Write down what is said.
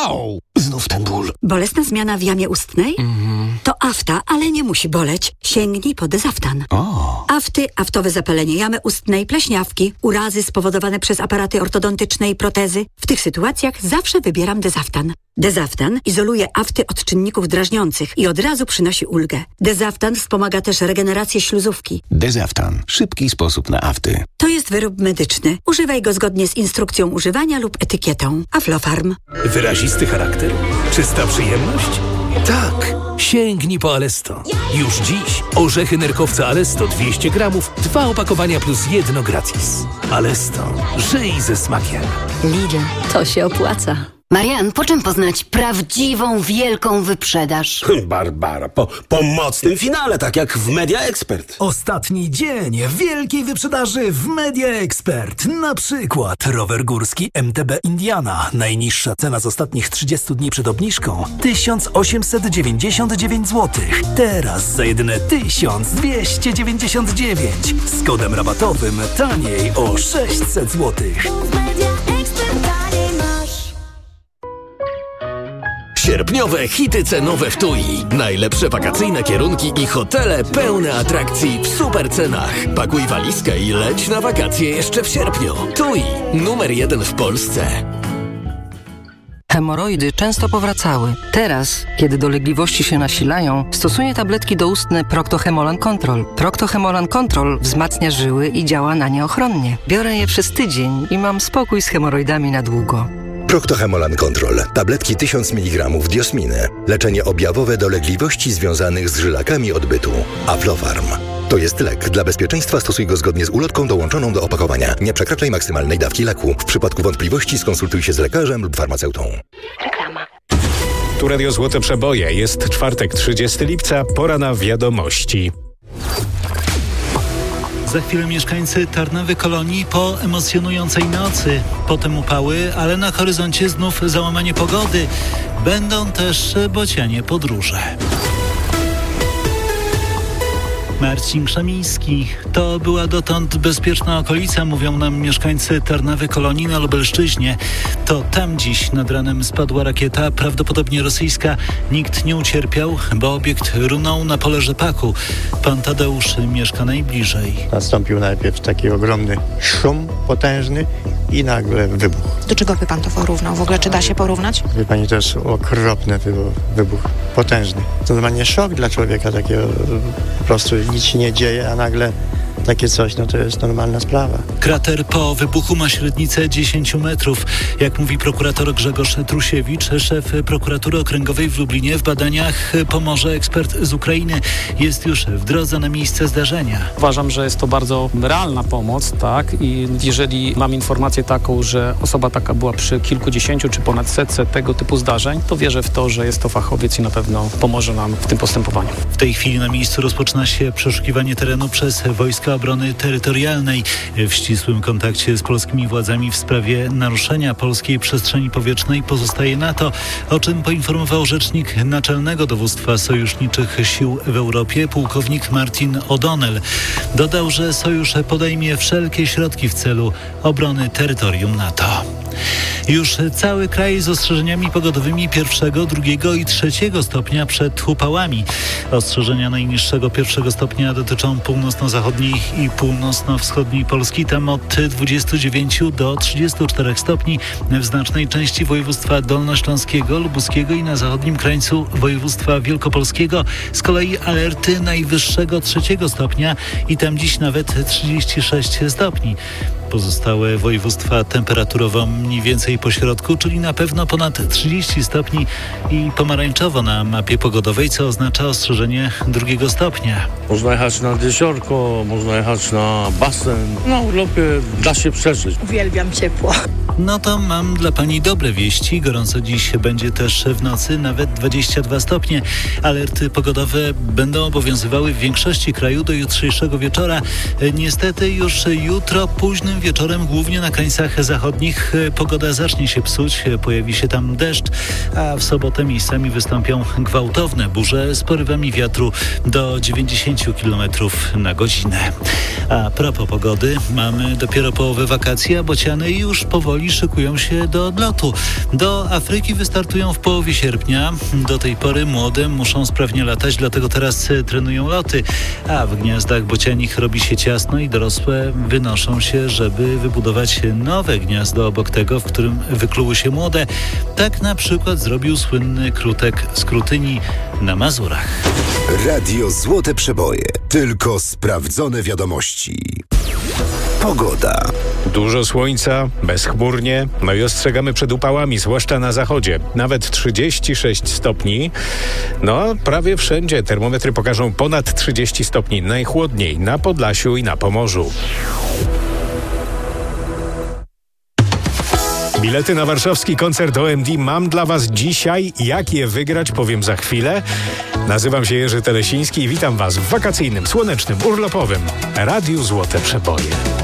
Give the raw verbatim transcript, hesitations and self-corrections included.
Au! Znów ten ból. Bolesna zmiana w jamie ustnej? Mhm. To afta, ale nie musi boleć. Sięgnij po Dezaftan. O. Afty, aftowe zapalenie jamy ustnej, pleśniawki, urazy spowodowane przez aparaty ortodontyczne i protezy. W tych sytuacjach zawsze wybieram Dezaftan. Dezaftan izoluje afty od czynników drażniących i od razu przynosi ulgę. Dezaftan wspomaga też regenerację śluzówki. Dezaftan. Szybki sposób na afty. To jest wyrób medyczny. Używaj go zgodnie z instrukcją używania lub etykietą. Aflofarm. Wyrazisty charakter? Czysta przyjemność? Tak! Sięgnij po Alesto. Już dziś orzechy nerkowca Alesto dwieście gramów, dwa opakowania plus jedno gratis. Alesto. Żyj ze smakiem. Lidl. To się opłaca. Marian, po czym poznać prawdziwą, wielką wyprzedaż? Barbara, po, po mocnym finale, tak jak w Media Expert. Ostatni dzień wielkiej wyprzedaży w Media Expert. Na przykład rower górski M T B Indiana. Najniższa cena z ostatnich trzydziestu dni przed obniżką tysiąc osiemset dziewięćdziesiąt dziewięć złotych. Teraz za jedyne tysiąc dwieście dziewięćdziesiąt dziewięć. Z kodem rabatowym taniej o sześćset złotych. Sierpniowe hity cenowe w TUI. Najlepsze wakacyjne kierunki i hotele pełne atrakcji w super cenach. Pakuj walizkę i leć na wakacje jeszcze w sierpniu. TUI. Numer jeden w Polsce. Hemoroidy często powracały. Teraz, kiedy dolegliwości się nasilają, stosuję tabletki doustne Procto-Hemolan Control. Procto-Hemolan Control wzmacnia żyły i działa na nie ochronnie. Biorę je przez tydzień i mam spokój z hemoroidami na długo. Procto-Hemolan Control. Tabletki tysiąc miligramów diosminy. Leczenie objawowe dolegliwości związanych z żylakami odbytu. Aflofarm. To jest lek. Dla bezpieczeństwa stosuj go zgodnie z ulotką dołączoną do opakowania. Nie przekraczaj maksymalnej dawki leku. W przypadku wątpliwości skonsultuj się z lekarzem lub farmaceutą. Reklama. Tu Radio Złote Przeboje. Jest czwartek, trzydziestego lipca. Pora na wiadomości. Za chwilę mieszkańcy Tarnowy Kolonii po emocjonującej nocy. Potem upały, ale na horyzoncie znów załamanie pogody. Będą też bocianie podróże. Marcin Krzemiński. To była dotąd bezpieczna okolica, mówią nam mieszkańcy Tarnowy Kolonii na Lubelszczyźnie. To tam dziś nad ranem spadła rakieta, prawdopodobnie rosyjska. Nikt nie ucierpiał, bo obiekt runął na pole rzepaku. Pan Tadeusz mieszka najbliżej. Nastąpił najpierw taki ogromny szum potężny i nagle wybuch. Do czego by pan to porównał? W ogóle czy da się porównać? Wie pani, to jest okropny wybuch, wybuch potężny. To normalnie szok dla człowieka takiego, po prostu nic się nie dzieje, a nagle takie coś, no to jest normalna sprawa. Krater po wybuchu ma średnicę dziesięć metrów. Jak mówi prokurator Grzegorz Trusiewicz, szef prokuratury okręgowej w Lublinie, w badaniach pomoże ekspert z Ukrainy. Jest już w drodze na miejsce zdarzenia. Uważam, że jest to bardzo realna pomoc, tak? I jeżeli mam informację taką, że osoba taka była przy kilkudziesięciu czy ponad setce tego typu zdarzeń, to wierzę w to, że jest to fachowiec i na pewno pomoże nam w tym postępowaniu. W tej chwili na miejscu rozpoczyna się przeszukiwanie terenu przez Wojska Obrony Terytorialnej w ścisłym kontakcie z polskimi władzami w sprawie naruszenia polskiej przestrzeni powietrznej pozostaje NATO, o czym poinformował rzecznik Naczelnego Dowództwa Sojuszniczych Sił w Europie, pułkownik Martin O'Donnell. Dodał, że sojusz podejmie wszelkie środki w celu obrony terytorium NATO. Już cały kraj z ostrzeżeniami pogodowymi pierwszego, drugiego i trzeciego stopnia przed upałami. Ostrzeżenia najniższego pierwszego stopnia dotyczą północno-zachodniej i północno-wschodniej Polski. Tam od dwudziestu dziewięciu do trzydziestu czterech stopni w znacznej części województwa dolnośląskiego, lubuskiego i na zachodnim krańcu województwa wielkopolskiego. Z kolei alerty najwyższego trzeciego stopnia i tam dziś nawet trzydzieści sześć stopni. Pozostałe województwa temperaturowo mniej więcej po środku, czyli na pewno ponad trzydzieści stopni i pomarańczowo na mapie pogodowej, co oznacza ostrzeżenie drugiego stopnia. Można jechać na jeziorko, można jechać na basen. Na urlopie da się przeżyć. Uwielbiam ciepło. No to mam dla pani dobre wieści. Gorąco dziś będzie też w nocy, nawet dwadzieścia dwa stopnie. Alerty pogodowe będą obowiązywały w większości kraju do jutrzejszego wieczora. Niestety już jutro późnym porannym wieczorem głównie na krańcach zachodnich pogoda zacznie się psuć, pojawi się tam deszcz, a w sobotę miejscami wystąpią gwałtowne burze z porywami wiatru do dziewięćdziesiąt kilometrów na godzinę. A propos pogody, mamy dopiero połowę wakacji, a bociany już powoli szykują się do odlotu. Do Afryki wystartują w połowie sierpnia. Do tej pory młode muszą sprawnie latać, dlatego teraz trenują loty, a w gniazdach bocianich robi się ciasno i dorosłe wynoszą się, żeby wybudować nowe gniazdo obok tego, w którym wykluły się młode. Tak na przykład zrobił słynny krutek z Krutyni na Mazurach. Radio Złote Przeboje. Tylko sprawdzone wiadomości. Pogoda. Dużo słońca, bezchmurnie, no i ostrzegamy przed upałami, zwłaszcza na zachodzie. Nawet trzydzieści sześć stopni. No, prawie wszędzie termometry pokażą ponad trzydzieści stopni. Najchłodniej na Podlasiu i na Pomorzu. Bilety na warszawski koncert O M D mam dla Was dzisiaj. Jak je wygrać, powiem za chwilę. Nazywam się Jerzy Telesiński i witam Was w wakacyjnym, słonecznym, urlopowym Radiu Złote Przeboje.